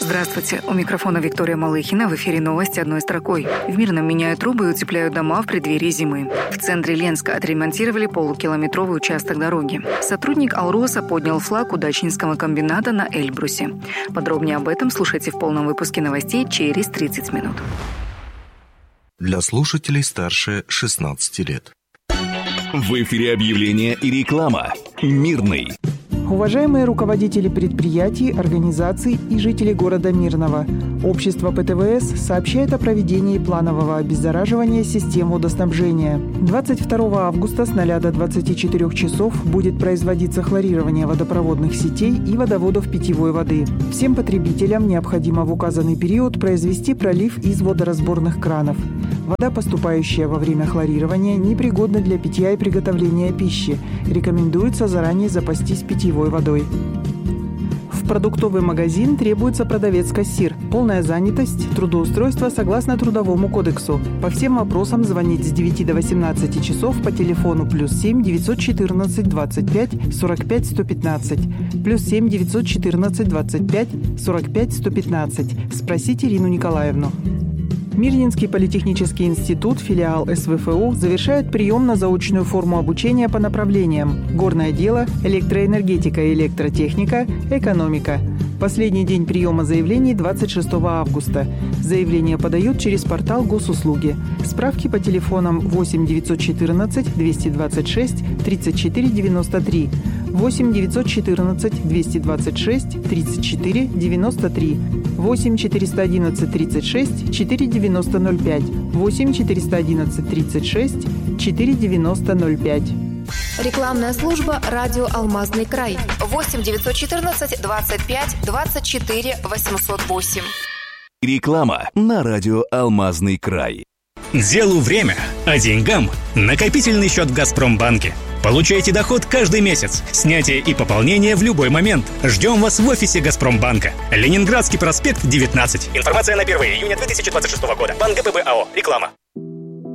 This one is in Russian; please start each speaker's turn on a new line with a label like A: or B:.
A: Здравствуйте, у микрофона Виктория Малыхина. В эфире новости одной строкой. В Мирном меняют трубы и утепляют дома в преддверии зимы. В центре Ленска отремонтировали полукилометровый участок дороги. Сотрудник Алроса поднял флаг удачнинского комбината на Эльбрусе. Подробнее об этом слушайте в полном выпуске новостей через 30 минут.
B: Для слушателей старше 16 лет.
C: В эфире объявления и реклама. Мирный.
D: Уважаемые руководители предприятий, организаций и жители города Мирного, общество ПТВС сообщает о проведении планового обеззараживания систем водоснабжения. 22 августа с 0 до 24 часов будет производиться хлорирование водопроводных сетей и водоводов питьевой воды. Всем потребителям необходимо в указанный период произвести пролив из водоразборных кранов. Вода, поступающая во время хлорирования, непригодна для питья и приготовления пищи. Рекомендуется заранее запастись питьевой водой. В продуктовый магазин требуется продавец-кассир, полная занятость, трудоустройство согласно Трудовому кодексу. По всем вопросам звонить с 9 до 18 часов по телефону +7 914 25 45 115, +7 914 25 45 115. Спросите Ирину Николаевну. Мирнинский политехнический институт, филиал СВФУ, завершает прием на заочную форму обучения по направлениям: горное дело, электроэнергетика и электротехника, экономика. Последний день приема заявлений 26 августа. Заявления подают через портал Госуслуги. Справки по телефонам 8 914 226 34 93, 8 914 226 34 93, 8 411 36 490 05, 8 411 36 490 05.
E: Рекламная служба «Радио Алмазный край». 8 914 25 24 808.
C: Реклама на радио «Алмазный край».
F: Делу время, а деньгам накопительный счет в «Газпромбанке». Получайте доход каждый месяц. Снятие и пополнение в любой момент. Ждем вас в офисе «Газпромбанка». Ленинградский проспект, 19. Информация на 1 июня 2026 года. Банк ГПБ АО. Реклама.